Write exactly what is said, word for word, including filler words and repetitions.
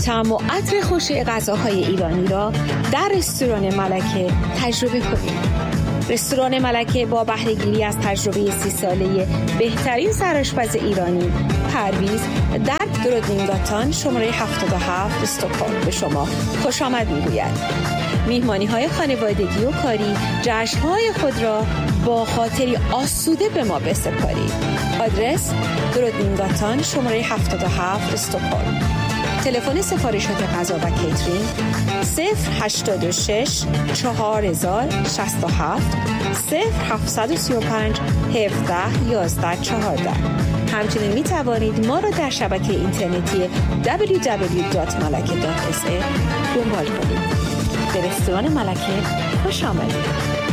طعم و عطر خوش غذاهای ایرانی را در رستوران ملکه تجربه کنید. رستوران ملکه با بهره‌گیری از تجربه سی ساله بهترین سرآشپز ایرانی پرویز در درودینگاتان شماره هفتاد و هفت استکهلم به شما خوش آمد می‌گوید. میهمانی‌های خانوادگی و کاری، جشن‌های خود را با خاطری آسوده به ما بسپارید. آدرس درودینگاتان شماره هفتاد و هفت استکهلم. تلفن سفارشات غذا و کیترینگ صفر هشتاد و شش چهار هزار شصت و هفت صفر هفتصد و سی و پنج هفده یازده چهارده. همچنین می توانید ما را در شبکه اینترنتی دبلیو دبلیو دبلیو دات ملکه دات اس ای دنبال کنید. به رستوران ملکه خوش آمدید.